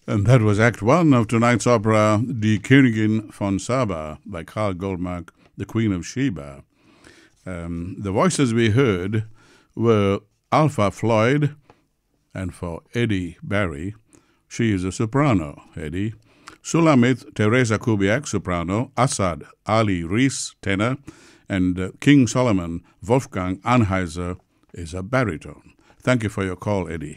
And that was Act One of tonight's opera, Die Königin von Saba, by Karl Goldmark, The Queen of Sheba. The voices we heard were Alpha Floyd, and for Eddie Barry, she is a soprano, Eddie. Sulamith Teresa Kubiak, soprano. Assad Ali Rees, tenor. And King Solomon Wolfgang Anheuser is a baritone. Thank you for your call, Eddie.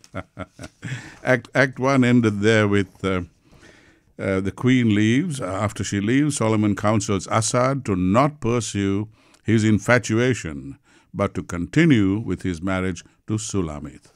Act one ended there with the queen leaves. After she leaves, Solomon counsels Assad to not pursue his infatuation, but to continue with his marriage to Sulamith.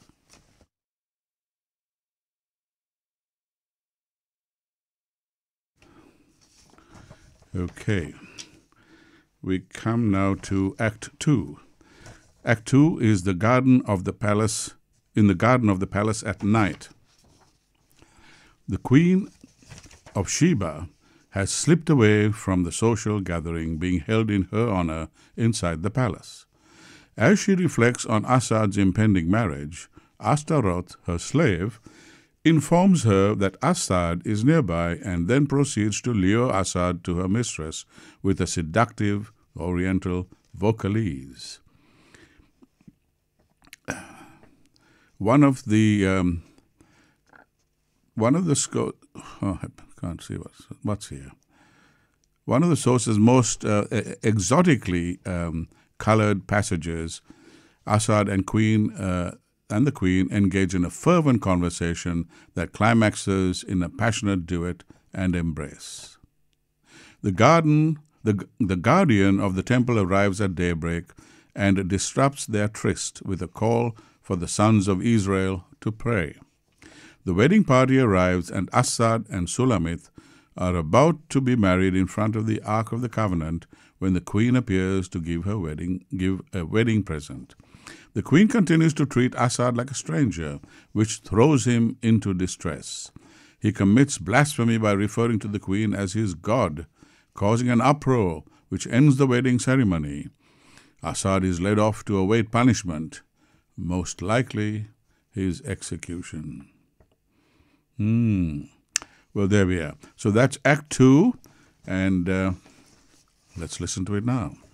Okay, we come now to Act 2. Act 2 is the garden of the palace, in the garden of the palace at night. The Queen of Sheba has slipped away from the social gathering being held in her honor inside the palace. As she reflects on Assad's impending marriage, Astaroth, her slave, informs her that Assad is nearby and then proceeds to lure Assad to her mistress with a seductive oriental vocalise. One of the I can't see what's here. One of the source's most exotically colored passages, Assad and the Queen engage in a fervent conversation that climaxes in a passionate duet and embrace. The guardian of the temple arrives at daybreak and disrupts their tryst with a call for the sons of Israel to pray. The wedding party arrives, and Assad and Sulamith are about to be married in front of the Ark of the Covenant when the queen appears to give a wedding present. The queen continues to treat Assad like a stranger, which throws him into distress. He commits blasphemy by referring to the queen as his god, causing an uproar which ends the wedding ceremony. Assad is led off to await punishment, most likely his execution. Well, there we are. So that's Act 2, and let's listen to it now.